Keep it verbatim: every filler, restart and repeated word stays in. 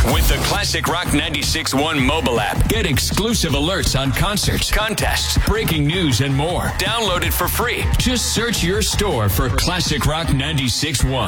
With the Classic Rock ninety-six point one mobile app, get exclusive alerts on concerts, contests, breaking news, and more. Download it for free. Just search your store for Classic Rock ninety-six point one.